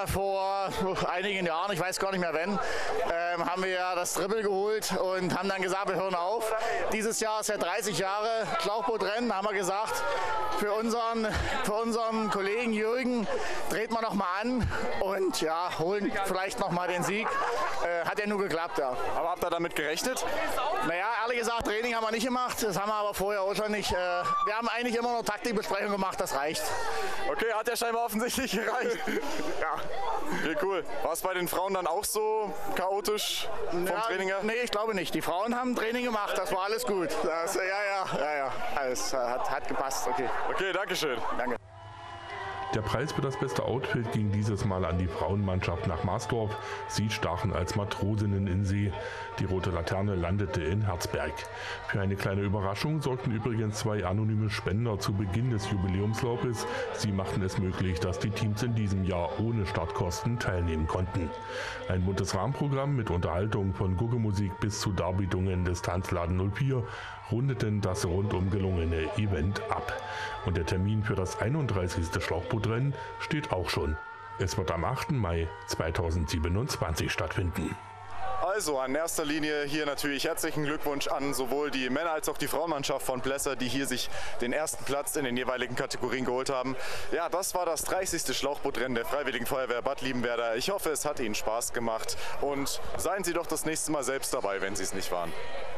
vor einigen Jahren, ich weiß gar nicht mehr wann, haben wir ja das Triple geholt und haben dann gesagt, wir hören auf. Dieses Jahr ist ja 30 Jahre Schlauchbootrennen, haben wir gesagt, für unseren Kollegen Jürgen dreht man noch mal an und ja, holen vielleicht noch mal den Sieg. Hat ja nur geklappt, ja. Aber habt ihr damit gerechnet? Naja, ehrlich gesagt, Training haben wir nicht gemacht, das haben wir aber vorher auch schon nicht. Wir haben eigentlich immer noch Taktikbesprechung gemacht, das reicht. Okay, hat ja scheinbar offensichtlich gereicht. Ja. Okay, cool. War es bei den Frauen dann auch so chaotisch vom Training her? Nee, ich glaube nicht. Die Frauen haben Training gemacht, das war alles gut. Ja, alles hat gepasst, okay. Okay, danke schön. Danke. Der Preis für das beste Outfit ging dieses Mal an die Frauenmannschaft nach Marsdorf. Sie stachen als Matrosinnen in See. Die Rote Laterne landete in Herzberg. Für eine kleine Überraschung sorgten übrigens 2 anonyme Spender zu Beginn des Jubiläumslaufes. Sie machten es möglich, dass die Teams in diesem Jahr ohne Startkosten teilnehmen konnten. Ein buntes Rahmenprogramm mit Unterhaltung von Guggemusik bis zu Darbietungen des Tanzladen 04 rundeten das rundum gelungene Event ab. Und der Termin für das 31. Schlauchbootrennen steht auch schon. Es wird am 8. Mai 2027 stattfinden. Also an erster Linie hier natürlich herzlichen Glückwunsch an sowohl die Männer- als auch die Frauenmannschaft von Plesser, die hier sich den ersten Platz in den jeweiligen Kategorien geholt haben. Ja, das war das 30. Schlauchbootrennen der Freiwilligen Feuerwehr Bad Liebenwerda. Ich hoffe, es hat Ihnen Spaß gemacht und seien Sie doch das nächste Mal selbst dabei, wenn Sie es nicht waren.